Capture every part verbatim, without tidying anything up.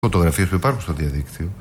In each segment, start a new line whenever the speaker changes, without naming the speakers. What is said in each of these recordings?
φωτογραφίες που υπάρχουν στο διαδίκτυο,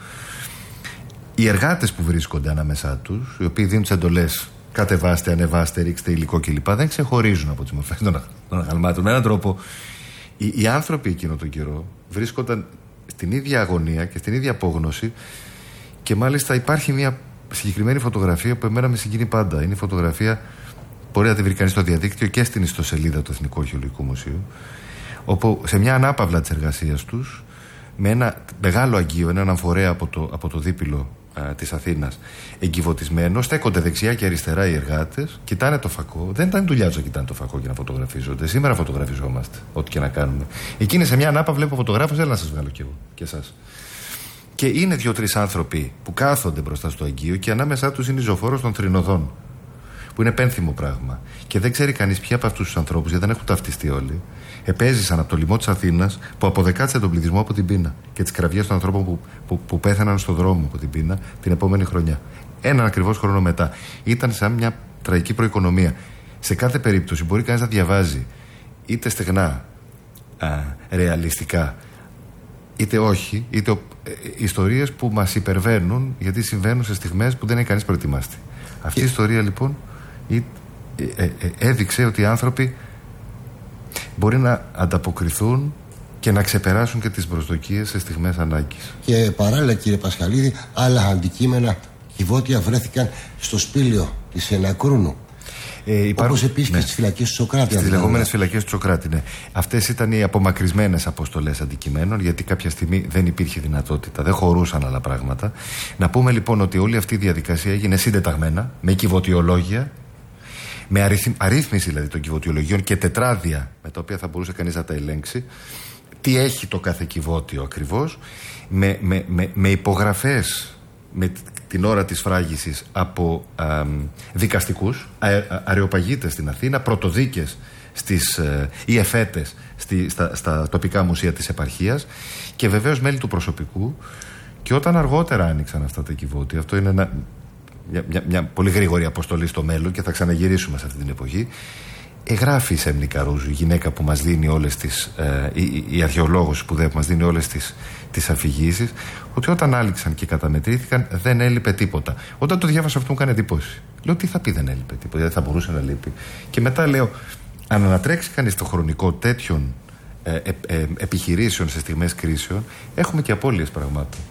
οι εργάτες που βρίσκονται ανάμεσά τους, οι οποίοι δίνουν τις εντολές κατεβάστε, ανεβάστε, ρίξτε υλικό κλπ., δεν ξεχωρίζουν από τις μορφές των, των αγαλμάτων. Με έναν τρόπο, οι, οι άνθρωποι εκείνο τον καιρό βρίσκονταν στην ίδια αγωνία και στην ίδια απόγνωση, και μάλιστα υπάρχει μια συγκεκριμένη φωτογραφία που εμένα με συγκινεί πάντα. Είναι η φωτογραφία, μπορεί να τη βρει κανείς στο διαδίκτυο και στην ιστοσελίδα του Εθνικού Αρχαιολογικού Μουσείου, όπου σε μια ανάπαυλα της εργασίας τους, με ένα μεγάλο αγγείο, έναν αμφορέα από το, από το δίπυλο α, της Αθήνας, εγκιβωτισμένο, στέκονται δεξιά και αριστερά οι εργάτες, κοιτάνε το φακό. Δεν ήταν δουλειά τους να κοιτάνε το φακό και να φωτογραφίζονται. Σήμερα φωτογραφιζόμαστε, ό,τι και να κάνουμε. Εκείνη σε μια ανάπαυλα που φωτογράφος, έλα να σας βγάλω κι εγώ και εσάς. Και είναι δύο-τρεις άνθρωποι που κάθονται μπροστά στο αγγείο και ανάμεσά τους είναι η ζωφόρος των θρηνοδών, που είναι πένθυμο πράγμα. Και δεν ξέρει κανείς ποιοι από αυτούς τους ανθρώπους, γιατί δεν έχουν ταυτιστεί όλοι, επέζησαν από το λοιμό της Αθήνας, που αποδεκάτησε τον πληθυσμό από την πείνα και τις κραυγές των ανθρώπων που, που, που πέθαναν στον δρόμο από την πείνα την επόμενη χρονιά. Έναν ακριβώς χρόνο μετά. Ήταν σαν μια τραγική προοικονομία. Σε κάθε περίπτωση μπορεί κανείς να διαβάζει είτε στεγνά, α, ρεαλιστικά, είτε όχι, είτε ο, ε, ιστορίες που μας υπερβαίνουν, γιατί συμβαίνουν σε στιγμές που δεν έχει κανείς προετοιμάστη. Αυτή η ιστορία λοιπόν ε, ε, ε, έδειξε ότι οι άνθρωποι μπορεί να ανταποκριθούν και να ξεπεράσουν και τις προσδοκίες σε στιγμές ανάγκης.
Και παράλληλα, κύριε Πασχαλίδη, άλλα αντικείμενα κυβότια βρέθηκαν στο σπήλαιο της Ενακρούνου. Ε, υπάρχουν... Όπως επίσης, ναι, και στις φυλακές του Σοκράτη.
Στις λεγόμενες φυλακές του Σοκράτη, ναι. Αυτές ήταν οι απομακρυσμένες αποστολές αντικειμένων, γιατί κάποια στιγμή δεν υπήρχε δυνατότητα, δεν χωρούσαν άλλα πράγματα. Να πούμε λοιπόν ότι όλη αυτή η διαδικασία έγινε συντεταγμένα, με κυβωτιολόγια, με αριθ... αρρύθμιση δηλαδή των κυβωτιολογίων και τετράδια με τα οποία θα μπορούσε κανείς να τα ελέγξει. Τι έχει το κάθε κυβότιο ακριβώς, με, με, με, με υπογραφές με την ώρα της φράγισης από α, δικαστικούς, α, α, αρεοπαγίτες στην Αθήνα, πρωτοδίκες στις, ε, ή εφέτες στη, στα, στα τοπικά μουσεία της επαρχίας, και βεβαίως μέλη του προσωπικού. Και όταν αργότερα άνοιξαν αυτά τα κυβότια, αυτό είναι ένα, μια, μια, μια πολύ γρήγορη αποστολή στο μέλλον και θα ξαναγυρίσουμε σε αυτή την εποχή, εγγράφει η Σέμνη Καρούζου, η γυναίκα που μας δίνει όλες τις, ε, η, η αρχαιολόγος που μας δίνει όλες τις, τις αφηγήσεις, ότι όταν άλυξαν και καταμετρήθηκαν δεν έλειπε τίποτα. Όταν το διάβασα αυτό μου έκανε εντύπωση. Λέω, τι θα πει δεν έλειπε τίποτα, δεν θα μπορούσε να λείπει. Και μετά λέω, αν ανατρέξει κανείς το χρονικό τέτοιων ε, ε, ε, επιχειρήσεων σε στιγμές κρίσεων, έχουμε και απώλειες πραγμάτων.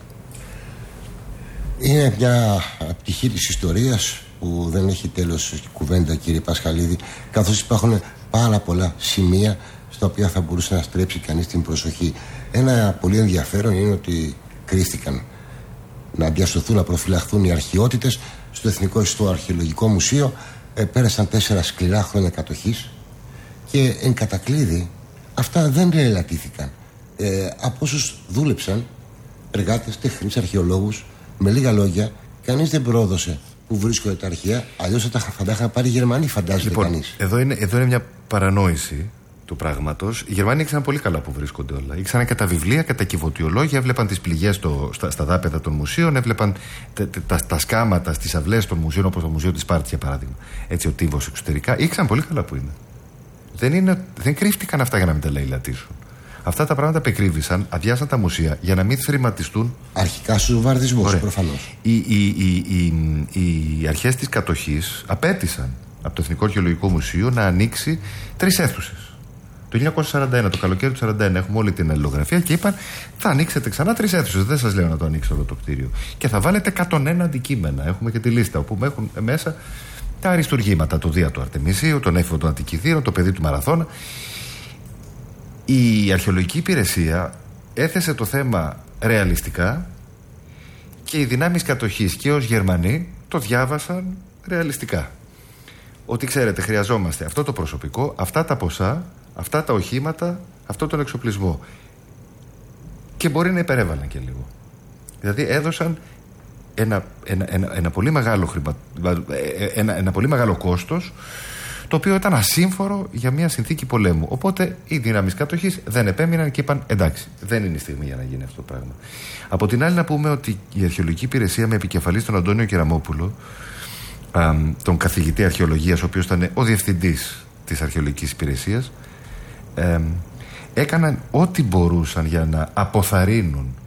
Είναι μια πτυχή της ιστορίας που δεν έχει τέλος η κουβέντα, κύριε Πασχαλίδη, καθώς υπάρχουν πάρα πολλά σημεία στα οποία θα μπορούσε να στρέψει κανείς την προσοχή. Ένα πολύ ενδιαφέρον είναι ότι κρίθηκαν να διασωθούν, να προφυλαχθούν οι αρχαιότητες στο Εθνικό Αρχαιολογικό Μουσείο. Ε, πέρασαν τέσσερα σκληρά χρόνια κατοχής και εν κατακλείδη αυτά δεν ελαττήθηκαν. Ε, από όσους δούλεψαν, εργάτες, τεχνείς, αρχαιολόγους, με λίγα λόγια, κανείς δεν πρόδωσε που βρίσκονται τα αρχαία, αλλιώς θα τα, θα τα είχαν πάρει οι Γερμανοί, φαντάζεται
λοιπόν,
κανείς.
Εδώ είναι, εδώ είναι μια παρανόηση του πράγματος. Οι Γερμανοί ήξεραν πολύ καλά που βρίσκονται όλα. Ήξεραν και τα βιβλία και τα κυβωτιολόγια, έβλεπαν τις πληγές στο, στα, στα δάπεδα των μουσείων, έβλεπαν τα, τα, τα σκάματα στις αυλές των μουσείων, όπως το Μουσείο της Σπάρτης για παράδειγμα. Έτσι, ο τύβος εξωτερικά. Ήξεραν πολύ καλά που είναι. Δεν, είναι, δεν κρύφτηκαν αυτά για να μην τα λαιλατίσουν. Αυτά τα πράγματα επεκρύβησαν, αδειάσαν τα μουσεία για να μην θρηματιστούν.
Αρχικά στους βομβαρδισμούς, προφανώς.
Οι, οι, οι, οι, οι αρχές της κατοχής απέτησαν από το Εθνικό Αρχαιολογικό Μουσείο να ανοίξει τρεις αίθουσες. Το χίλια εννιακόσια σαράντα ένα, το καλοκαίρι του σαράντα ένα, έχουμε όλη την αλληλογραφία και είπαν θα ανοίξετε ξανά τρεις αίθουσες. Δεν σας λέω να το ανοίξετε όλο το κτίριο. Και θα βάλετε εκατόν ένα αντικείμενα. Έχουμε και τη λίστα όπου έχουν μέσα τα αριστουργήματα, το Δία του Αρτεμισίου, τον έφηβο των Αντικυθήρων, το παιδί του Μαραθώνα. Η αρχαιολογική υπηρεσία έθεσε το θέμα ρεαλιστικά και οι δυνάμεις κατοχής και ως Γερμανοί το διάβασαν ρεαλιστικά. Ότι ξέρετε, χρειαζόμαστε αυτό το προσωπικό, αυτά τα ποσά, αυτά τα οχήματα, αυτό τον εξοπλισμό. Και μπορεί να υπερέβαλαν και λίγο. Δηλαδή έδωσαν ένα, ένα, ένα, ένα, πολύ, μεγάλο χρημα, ένα, ένα πολύ μεγάλο κόστος, το οποίο ήταν ασύμφορο για μια συνθήκη πολέμου. Οπότε οι δυνάμεις κατοχής δεν επέμειναν και είπαν εντάξει, δεν είναι η στιγμή για να γίνει αυτό το πράγμα. Από την άλλη, να πούμε ότι η αρχαιολογική υπηρεσία με επικεφαλής τον Αντώνιο Κεραμόπουλο, α, τον καθηγητή αρχαιολογίας, ο οποίος ήταν ο διευθυντής της αρχαιολογικής υπηρεσίας, ε, έκαναν ό,τι μπορούσαν για να αποθαρρύνουν